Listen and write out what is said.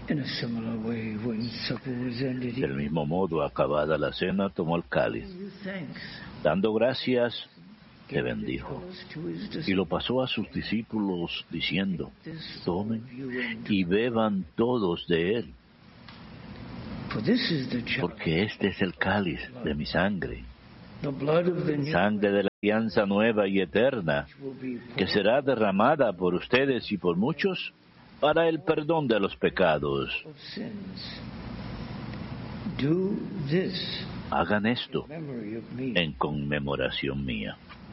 Del mismo modo, acabada la cena, tomó el cáliz. Dando gracias, le bendijo y lo pasó a sus discípulos diciendo: tomen y beban todos de él, porque este es el cáliz de mi sangre, sangre de la alianza nueva y eterna, que será derramada por ustedes y por muchos para el perdón de los pecados. Hagan esto en conmemoración mía.